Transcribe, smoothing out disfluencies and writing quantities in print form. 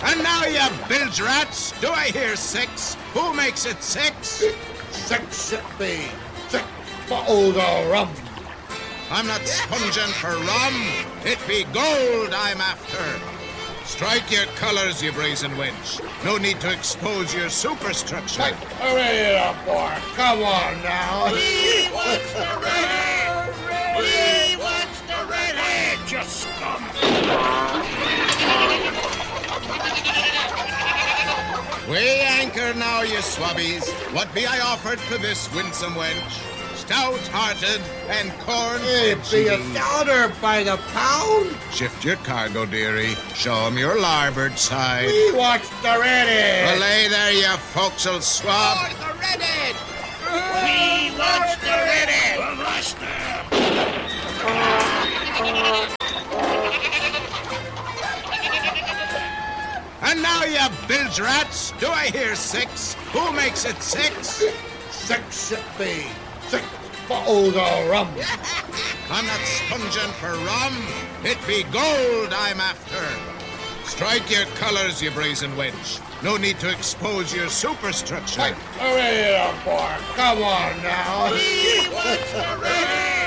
And now, you bilge rats, do I hear 6? Who makes it 6? 6 it be. 6 bottles of rum. I'm not sponging for rum. It be gold I'm after. Strike your colours, you brazen wench. No need to expose your superstructure. Hurry it up, boy. Come on now. He wants the redhead! He wants the redhead, you scum! Weigh anchor now, you swabbies. What be I offered for this winsome wench? Stout-hearted and corn. It be $1 by the pound. Shift your cargo, dearie. Show 'em your larboard side. We watch the redhead. Belay there, you forecastle swab. Oh, the redhead! He wants the redhead! The master! And now, you bilge rats, do I hear 6? Who makes it 6? 6 it be. 6 bottles of rum. I'm not sponging for rum. It be gold I'm after. Strike your colours, you brazen wench. No need to expose your superstructure. Hurry it up, boy. Come on now. He wants the redhead!